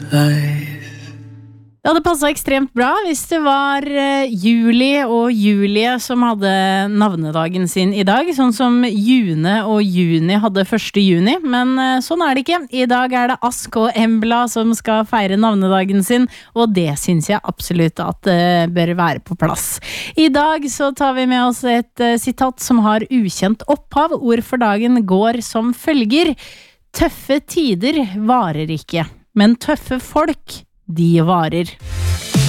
Ja, det passet ekstremt bra hvis det var Julie og Julie som hadde navnedagen sin i dag, sånn som June og Juni hadde 1. juni, men sånn er det ikke. I dag er det Ask og Embla som skal feire navnedagen sin, og det synes jeg absolutt at det bør være på plass. I dag så tar vi med oss et sitat som har ukjent opphav. Ord for dagen går som følger: tøffe tider varer ikke, men tøffe folk, de varer.